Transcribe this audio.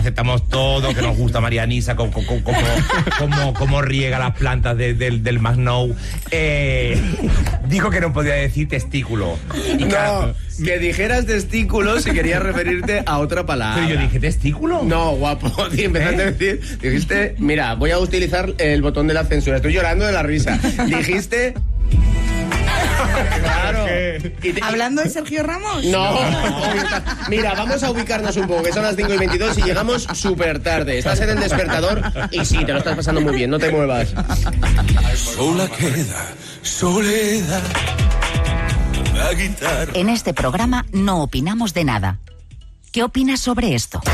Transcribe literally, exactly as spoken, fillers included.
aceptamos todo, que nos gusta Marianisa, como, como, como, como, como riega las plantas de, de, del Masnou. Eh, dijo que no podía decir testículo. Y no, claro, que dijeras testículo si querías referirte a otra palabra. Pero yo dije testículo. No, guapo, y empezaste ¿Eh? a decir, dijiste, mira, voy a utilizar el botón de la censura, estoy llorando de la risa. Dijiste... Claro. Y te... ¿Hablando de Sergio Ramos? No. Mira, vamos a ubicarnos un poco, que son las cinco y veintidós y llegamos súper tarde. Estás en el despertador y sí, te lo estás pasando muy bien, no te muevas. Sola queda, soledad, la guitarra. En este programa no opinamos de nada. ¿Qué opinas sobre esto?